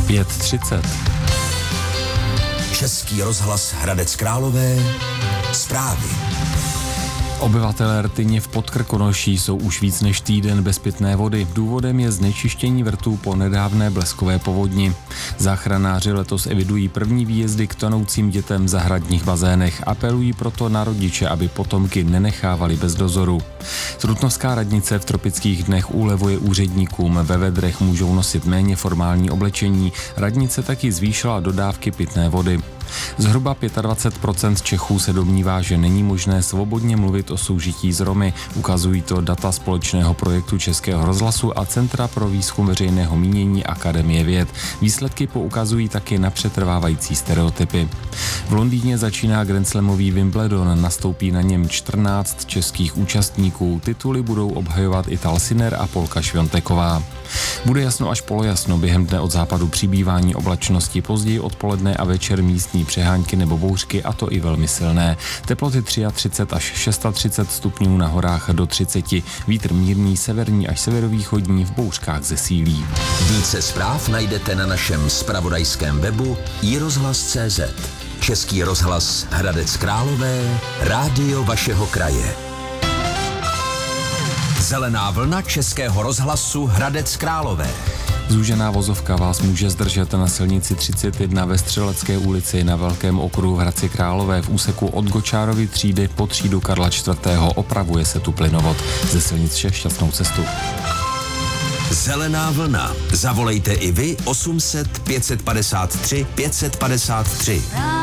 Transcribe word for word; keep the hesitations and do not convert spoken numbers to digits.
pět třicet. Český rozhlas Hradec Králové. Zprávy. Obyvatelé Rtyně v Podkrkonoší jsou už víc než týden bez pitné vody. Důvodem je znečištění vrtů po nedávné bleskové povodni. Záchranáři letos evidují první výjezdy k tonoucím dětem v zahradních bazénech. Apelují proto na rodiče, aby potomky nenechávali bez dozoru. Trutnovská radnice v tropických dnech ulevuje úředníkům. Ve vedrech můžou nosit méně formální oblečení. Radnice taky zvýšila dodávky pitné vody. Zhruba dvacet pět procent Čechů se domnívá, že není možné svobodně mluvit o soužití s Romy. Ukazují to data společného projektu Českého rozhlasu a Centra pro výzkum veřejného mínění Akademie věd. Výsledky poukazují taky na přetrvávající stereotypy. V Londýně začíná grandslamový Wimbledon, nastoupí na něm čtrnáct českých účastníků. Tituly budou obhajovat Ital Sinner a Polka Švionteková. Bude jasno až polojasno, během dne od západu přibývání oblačnosti, později odpoledne a večer místní přehánky nebo bouřky, a to i velmi silné. Teploty třicet tři až třicet šest stupňů, na horách do třicet. Vítr mírný, severní až severovýchodní, v bouřkách zesílí. Více zpráv najdete na našem zpravodajském webu i rozhlas tečka cé zet. Český rozhlas Hradec Králové, rádio vašeho kraje. Zelená vlna Českého rozhlasu Hradec Králové. Zúžená vozovka vás může zdržet na silnici třicet jedna ve Střelecké ulici na Velkém okruhu v Hradci Králové v úseku od Gočárovy třídy po třídu Karla čtvrtého. Opravuje se tu plynovod. Ze silnic šest šťastnou cestu. Zelená vlna. Zavolejte i vy osm set pět set padesát tři pět set padesát tři.